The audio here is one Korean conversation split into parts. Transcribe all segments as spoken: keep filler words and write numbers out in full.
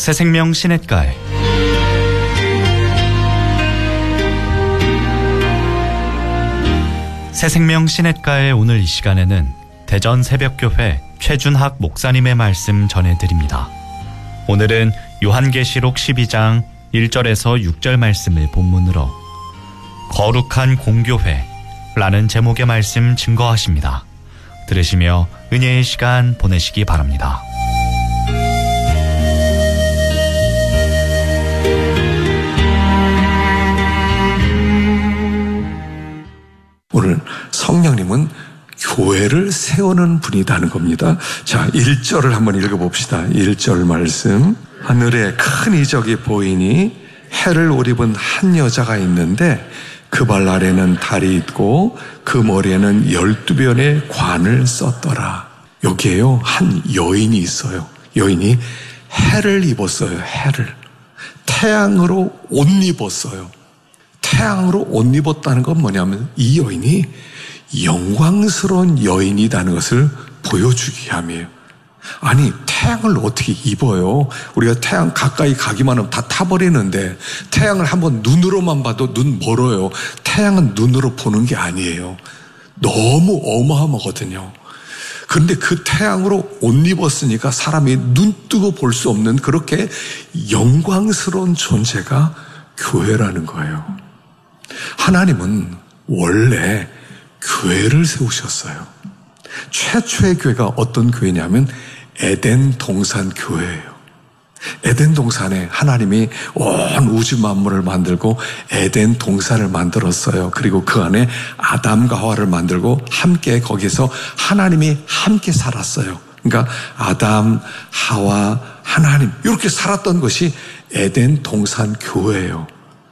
새생명 시냇가에 새생명 시냇가에 오늘 이 시간에는 대전 새벽교회 최준학 목사님의 말씀 전해드립니다. 오늘은 요한계시록 십이 장 일 절에서 육 절 말씀을 본문으로 거룩한 공교회라는 제목의 말씀 증거하십니다. 들으시며 은혜의 시간 보내시기 바랍니다. 오늘 성령님은 교회를 세우는 분이다는 겁니다. 자, 일 절을 한번 읽어봅시다. 일 절 말씀. 하늘에 큰 이적이 보이니 해를 옷 입은 한 여자가 있는데 그 발 아래는 달이 있고 그 머리에는 열두 변의 관을 썼더라. 여기에요, 한 여인이 있어요. 여인이 해를 입었어요. 해를. 태양으로 옷 입었어요. 태양으로 옷 입었다는 건 뭐냐면 이 여인이 영광스러운 여인이라는 것을 보여주기 위함이에요. 아니, 태양을 어떻게 입어요? 우리가 태양 가까이 가기만 하면 다 타버리는데 태양을 한번 눈으로만 봐도 눈 멀어요. 태양은 눈으로 보는 게 아니에요. 너무 어마어마하거든요. 그런데 그 태양으로 옷 입었으니까 사람이 눈 뜨고 볼 수 없는 그렇게 영광스러운 존재가 교회라는 거예요. 하나님은 원래 교회를 세우셨어요. 최초의 교회가 어떤 교회냐면 에덴 동산 교회예요. 에덴 동산에 하나님이 온 우주 만물을 만들고 에덴 동산을 만들었어요. 그리고 그 안에 아담과 하와를 만들고 함께 거기서 하나님이 함께 살았어요. 그러니까 아담, 하와, 하나님 이렇게 살았던 것이 에덴 동산 교회예요.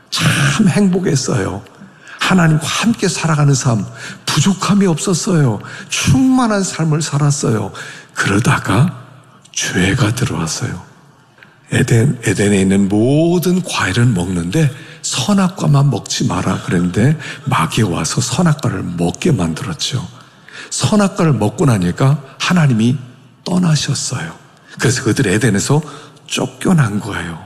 참 행복했어요. 하나님과 함께 살아가는 삶, 부족함이 없었어요. 충만한 삶을 살았어요. 그러다가 죄가 들어왔어요. 에덴, 에덴에 있는 모든 과일을 먹는데 선악과만 먹지 마라 그랬는데 마귀가 와서 선악과를 먹게 만들었죠. 선악과를 먹고 나니까 하나님이 떠나셨어요. 그래서 그들이 에덴에서 쫓겨난 거예요.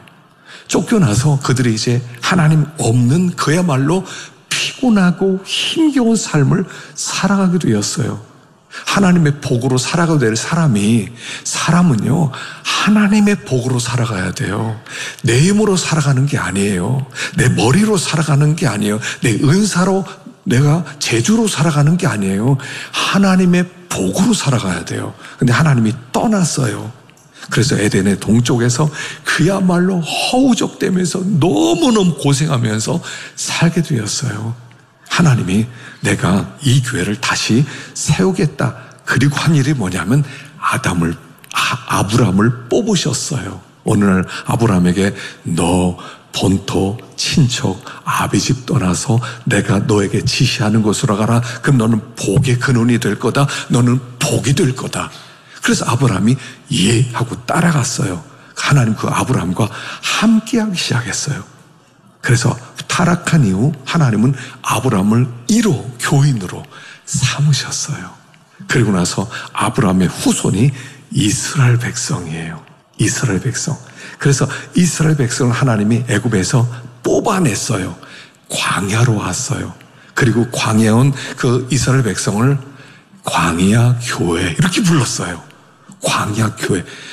쫓겨나서 그들이 이제 하나님 없는 그야말로 피곤하고 힘겨운 삶을 살아가게 되었어요. 하나님의 복으로 살아가야 될 사람이, 사람은요 하나님의 복으로 살아가야 돼요. 내 힘으로 살아가는 게 아니에요. 내 머리로 살아가는 게 아니에요. 내 은사로 내가 재주로 살아가는 게 아니에요. 하나님의 복으로 살아가야 돼요. 근데 하나님이 떠났어요. 그래서 에덴의 동쪽에서 그야말로 허우적대면서 너무너무 고생하면서 살게 되었어요. 하나님이 내가 이 교회를 다시 세우겠다. 그리고 한 일이 뭐냐면 아담을, 아, 아브람을 뽑으셨어요. 어느 날 아브람에게 너 본토, 친척, 아비집 떠나서 내가 너에게 지시하는 곳으로 가라. 그럼 너는 복의 근원이 될 거다. 너는 복이 될 거다. 그래서 아브람이 예 하고 따라갔어요. 하나님 그 아브람과 함께하기 시작했어요. 그래서 타락한 이후 하나님은 아브람을 일 호 교인으로 삼으셨어요. 그리고 나서 아브람의 후손이 이스라엘 백성이에요. 이스라엘 백성. 그래서 이스라엘 백성을 하나님이 애굽에서 뽑아냈어요. 광야로 왔어요. 그리고 광야에 온 그 이스라엘 백성을 광야 교회 이렇게 불렀어요. 광야 교회.